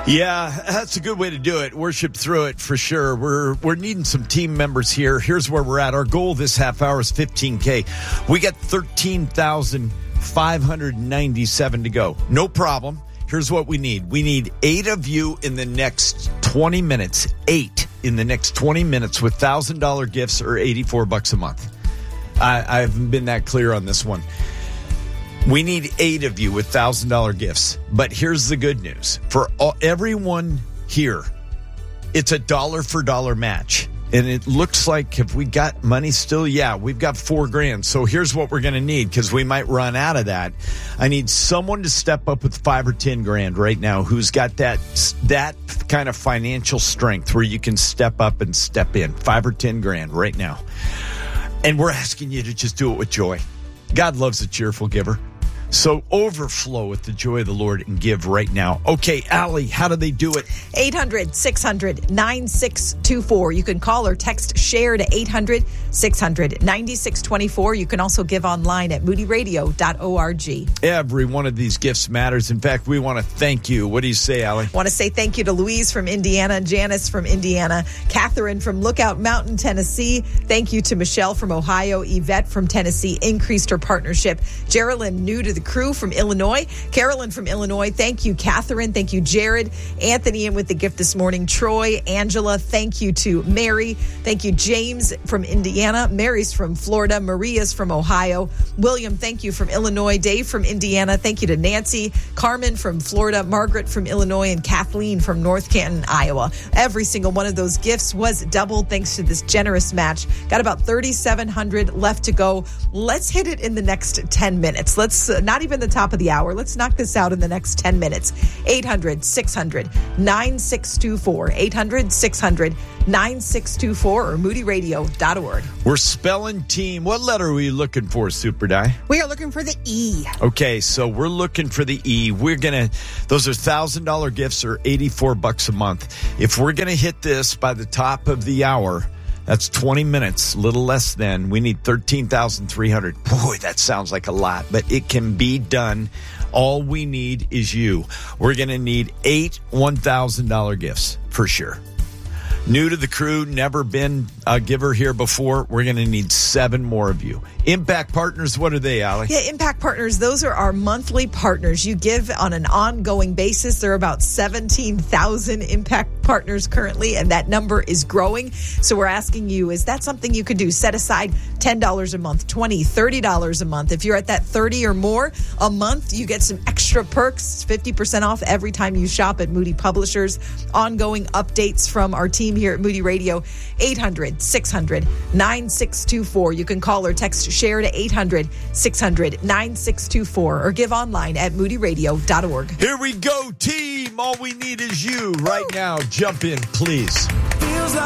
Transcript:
Yeah, that's a good way to do it. Worship through it for sure. We're needing some team members here. Here's where we're at. Our goal this half hour is $15K. We got 13,597 to go. No problem. Here's what we need. We need 8 of you in the next 20 minutes. 8 in the next 20 minutes with $1,000 gifts or $84 a month. I haven't been that clear on this one. We need 8 of you with $1,000 gifts. But here's the good news. For everyone here, it's a dollar for dollar match. And it looks like if we got money still, we've got $4,000. So here's what we're going to need because we might run out of that. I need someone to step up with $5,000 or $10,000 right now who's got that kind of financial strength where you can step up and step in. $5,000 or $10,000 right now. And we're asking you to just do it with joy. God loves a cheerful giver. So overflow with the joy of the Lord and give right now. Okay, Allie, how do they do it? 800-600-9624. You can call or text SHARE to 800-600-9624. You can also give online at moodyradio.org. Every one of these gifts matters. In fact, we want to thank you. What do you say, Allie? I want to say thank you to Louise from Indiana, Janice from Indiana, Catherine from Lookout Mountain, Tennessee. Thank you to Michelle from Ohio, Yvette from Tennessee, increased her partnership. Geraldine, new to the crew from Illinois. Carolyn from Illinois. Thank you, Catherine. Thank you, Jared. Anthony in with the gift this morning. Troy, Angela. Thank you to Mary. Thank you, James from Indiana. Mary's from Florida. Maria's from Ohio. William, thank you from Illinois. Dave from Indiana. Thank you to Nancy. Carmen from Florida. Margaret from Illinois. And Kathleen from North Canton, Iowa. Every single one of those gifts was doubled thanks to this generous match. Got about 3,700 left to go. Let's hit it in the next 10 minutes. Let's not even the top of the hour. Let's knock this out in the next 10 minutes. 800-600-9624. 800-600-9624 or moodyradio.org. We're spelling team. What letter are we looking for, Super Di? We are looking for the E. Okay, so we're looking for the E. Those are $1,000 gifts or $84 a month. If we're going to hit this by the top of the hour, that's 20 minutes, a little less than. We need 13,300. Boy, that sounds like a lot, but it can be done. All we need is you. We're going to need 8 $1,000 gifts for sure. New to the crew, never been a giver here before. We're going to need 7 more of you. Impact Partners, what are they, Allie? Yeah, Impact Partners, those are our monthly partners. You give on an ongoing basis. There are about 17,000 Impact Partners currently, and that number is growing. So we're asking you, is that something you could do? Set aside $10 a month, $20, $30 a month. If you're at that 30 or more a month, you get some extra perks, 50% off every time you shop at Moody Publishers. Ongoing updates from our team here at Moody Radio. 800-600-9624. You can call or text SHARE to 800-600-9624 or give online at moodyradio.org. Here we go, team. All we need is you right now. Jump in, please.